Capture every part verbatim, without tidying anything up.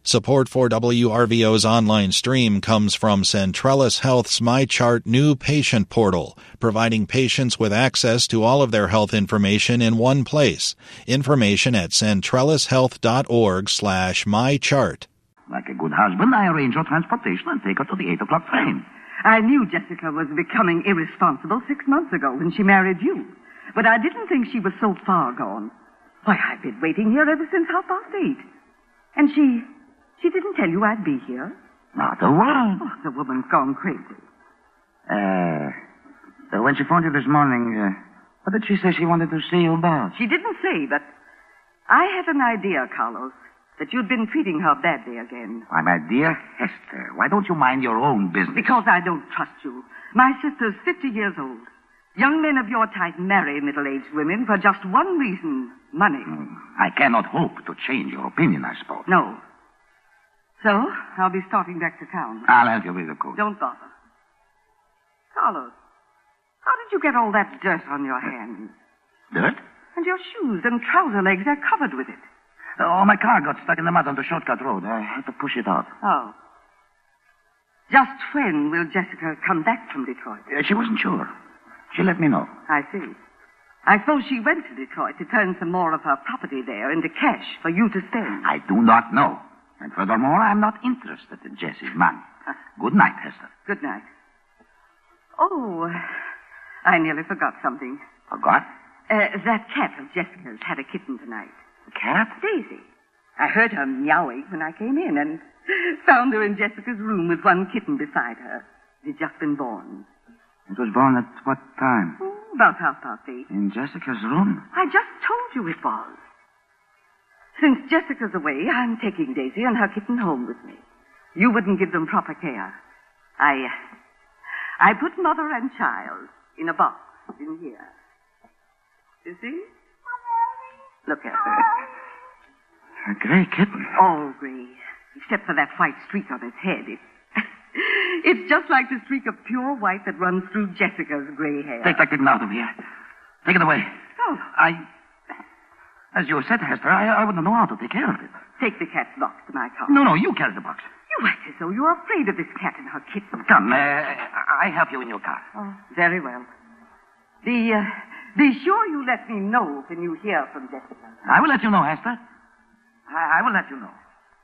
Support for W R V O's online stream comes from Centrellis Health's MyChart new patient portal, providing patients with access to all of their health information in one place. Information at centrellishealth.org slash mychart. Like a good husband, I arrange your transportation and take her to the eight o'clock train. I knew Jessica was becoming irresponsible six months ago when she married you. But I didn't think she was so far gone. Why, I've been waiting here ever since half past eight. And she... she didn't tell you I'd be here? Not a word. Oh, the woman's gone crazy. Uh, so when she phoned you this morning, uh, what did she say she wanted to see you about? She didn't say, but I had an idea, Carlos, that you'd been treating her badly again. Why, my dear Hester, why don't you mind your own business? Because I don't trust you. My sister's fifty years old. Young men of your type marry middle-aged women for just one reason, money. Mm, I cannot hope to change your opinion, I suppose. No. So, I'll be starting back to town. I'll help you with the coat. Don't bother. Carlos, how did you get all that dirt on your hands? Dirt? And your shoes and trouser legs are covered with it. Oh, my car got stuck in the mud on the shortcut road. I had to push it out. Oh. Just when will Jessica come back from Detroit? Uh, she wasn't sure. She let me know. I see. I suppose she went to Detroit to turn some more of her property there into cash for you to spend. I do not know. And furthermore, I'm not interested in Jessie's money. Good night, Hester. Good night. Oh, I nearly forgot something. Forgot? Uh, that cat of Jessica's had a kitten tonight. A cat? Daisy. I heard her meowing when I came in and found her in Jessica's room with one kitten beside her. It had just been born. It was born at what time? Oh, about half past eight. In Jessica's room? I just told you it was. Since Jessica's away, I'm taking Daisy and her kitten home with me. You wouldn't give them proper care. I, uh, I put mother and child in a box in here. You see? Look at her. A gray kitten. All gray, except for that white streak on its head. It, it's just like the streak of pure white that runs through Jessica's gray hair. Take that kitten out of here. Take it away. Oh. I... As you said, Hester, I, I wouldn't know how to take care of it. Take the cat's box to my car. No, no, you carry the box. You act as though you're afraid of this cat and her kitten. Come, uh, I help you in your car. Oh, very well. Be, uh, be sure you let me know when you hear from Jessica. I will let you know, Hester. I, I will let you know.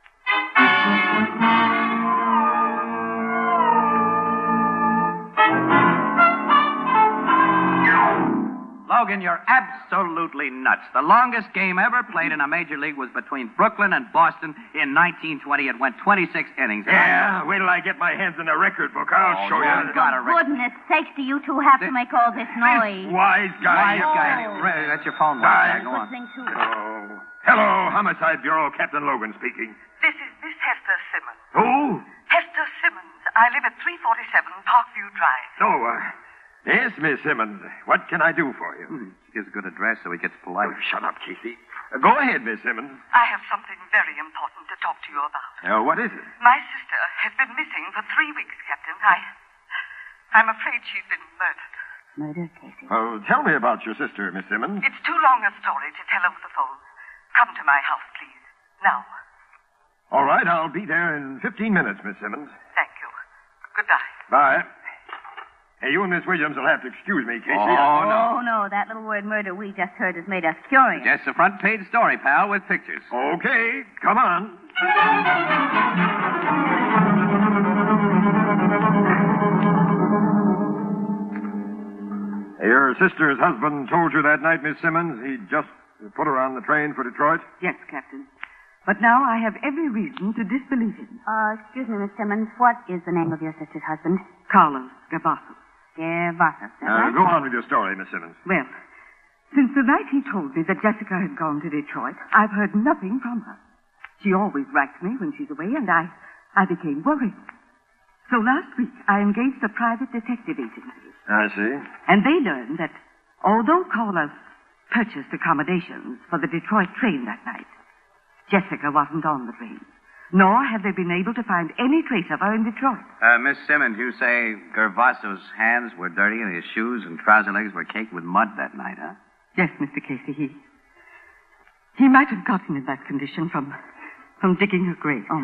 Logan, you're absolutely nuts. The longest game ever played in a major league was between Brooklyn and Boston in nineteen twenty. It went twenty-six innings. Yeah, wait till I get my hands in the record book. I'll Oh, show you. Logan got a record. Goodness sakes, do you two have to make all this noise? Wise guy. Wise guy. Ray, that's your phone. Bye. Go on. Listening to Oh. Hello, Homicide Bureau, Captain Logan speaking. This is Miss Hester Simmons. Who? Hester Simmons. I live at three forty-seven Parkview Drive. Oh, uh, yes, Miss Simmons. What can I do for you? Hmm. Gives a good address so he gets polite. Oh, shut up, Casey. Uh, go ahead, Miss Simmons. I have something very important to talk to you about. Uh, what is it? My sister has been missing for three weeks, Captain. I... I'm afraid she's been murdered. Murder, Casey. Oh, tell me about your sister, Miss Simmons. It's too long a story to tell over the phone. Come to my house, please. Now. All right, I'll be there in fifteen minutes, Miss Simmons. Thank you. Goodbye. Bye. Hey, you and Miss Williams will have to excuse me, Casey. Oh, no. Oh, no, that little word murder we just heard has made us curious. Just a front page story, pal, with pictures. Okay, come on. Your sister's husband told you that night, Miss Simmons, he just put her on the train for Detroit? Yes, Captain. But now I have every reason to disbelieve him. Uh, excuse me, Miss Simmons. What is the name of your sister's husband? Carlos Gavassos. Gervasos, is that Uh, right? go on with your story, Miss Simmons. Well, since the night he told me that Jessica had gone to Detroit, I've heard nothing from her. She always writes me when she's away, and I, I became worried. So last week, I engaged a private detective agency. I see. And they learned that although Carlos purchased accommodations for the Detroit train that night, Jessica wasn't on the train. Nor have they been able to find any trace of her in Detroit. Uh, Miss Simmons, you say Gervaso's hands were dirty and his shoes and trouser legs were caked with mud that night, huh? Yes, Mister Casey, he... He might have gotten in that condition from... from digging her grave. Oh,